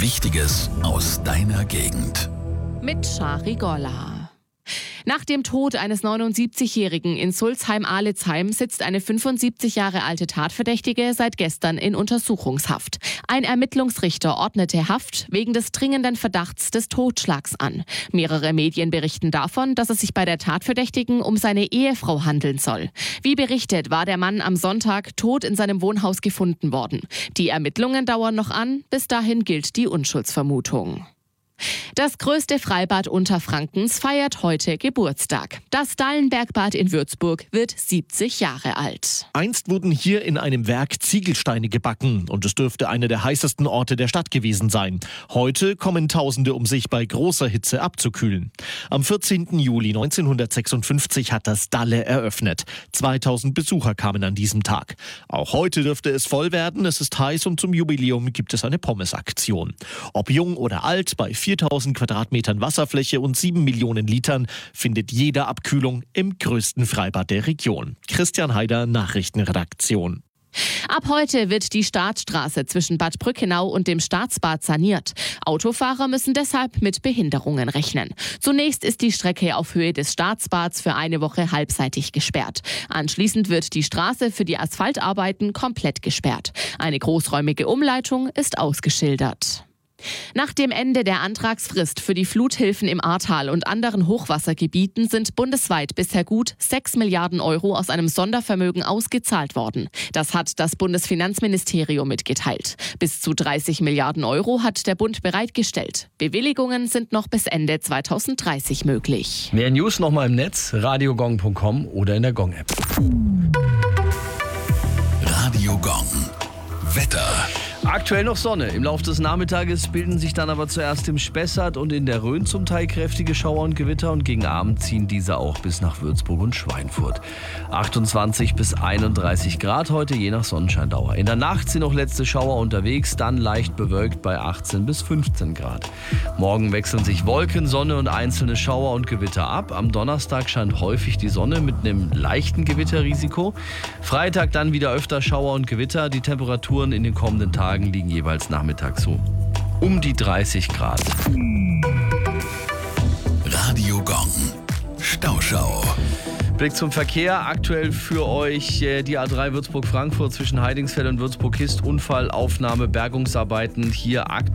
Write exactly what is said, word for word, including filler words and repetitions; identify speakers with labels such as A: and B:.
A: Wichtiges aus deiner Gegend.
B: Mit Shari Golla. Nach dem Tod eines neunundsiebzigjährigen in Sulzheim-Alitzheim sitzt eine fünfundsiebzig Jahre alte Tatverdächtige seit gestern in Untersuchungshaft. Ein Ermittlungsrichter ordnete Haft wegen des dringenden Verdachts des Totschlags an. Mehrere Medien berichten davon, dass es sich bei der Tatverdächtigen um seine Ehefrau handeln soll. Wie berichtet, war der Mann am Sonntag tot in seinem Wohnhaus gefunden worden. Die Ermittlungen dauern noch an, bis dahin gilt die Unschuldsvermutung. Das größte Freibad Unterfrankens feiert heute Geburtstag. Das Dallenbergbad in Würzburg wird siebzig Jahre alt.
C: Einst wurden hier in einem Werk Ziegelsteine gebacken und es dürfte einer der heißesten Orte der Stadt gewesen sein. Heute kommen Tausende, um sich bei großer Hitze abzukühlen. Am vierzehnten Juli neunzehnhundertsechsundfünfzig hat das Dalle eröffnet. zweitausend Besucher kamen an diesem Tag. Auch heute dürfte es voll werden. Es ist heiß und zum Jubiläum gibt es eine Pommesaktion. Ob jung oder alt, bei viertausend Quadratmetern Wasserfläche und sieben Millionen Litern findet jeder Abkühlung im größten Freibad der Region. Christian Haider, Nachrichtenredaktion.
B: Ab heute wird die Startstraße zwischen Bad Brückenau und dem Staatsbad saniert. Autofahrer müssen deshalb mit Behinderungen rechnen. Zunächst ist die Strecke auf Höhe des Staatsbads für eine Woche halbseitig gesperrt. Anschließend wird die Straße für die Asphaltarbeiten komplett gesperrt. Eine großräumige Umleitung ist ausgeschildert. Nach dem Ende der Antragsfrist für die Fluthilfen im Ahrtal und anderen Hochwassergebieten sind bundesweit bisher gut sechs Milliarden Euro aus einem Sondervermögen ausgezahlt worden. Das hat das Bundesfinanzministerium mitgeteilt. Bis zu dreißig Milliarden Euro hat der Bund bereitgestellt. Bewilligungen sind noch bis Ende zweitausenddreißig möglich.
D: Mehr News nochmal im Netz, radiogong punkt com oder in der Gong-App.
A: Radio Gong. Wetter.
D: Aktuell noch Sonne. Im Laufe des Nachmittages bilden sich dann aber zuerst im Spessart und in der Rhön zum Teil kräftige Schauer und Gewitter und gegen Abend ziehen diese auch bis nach Würzburg und Schweinfurt. achtundzwanzig bis einunddreißig Grad heute, je nach Sonnenscheindauer. In der Nacht sind noch letzte Schauer unterwegs, dann leicht bewölkt bei achtzehn bis fünfzehn Grad. Morgen wechseln sich Wolken, Sonne und einzelne Schauer und Gewitter ab. Am Donnerstag scheint häufig die Sonne mit einem leichten Gewitterrisiko. Freitag dann wieder öfter Schauer und Gewitter. Die Temperaturen in den kommenden Tagen liegen jeweils nachmittags so um die dreißig Grad.
A: Radio Gong. Stauschau.
D: Blick zum Verkehr. Aktuell für euch die A drei Würzburg-Frankfurt zwischen Heidingsfeld und Würzburg-Hist. Unfallaufnahme, Bergungsarbeiten hier aktuell.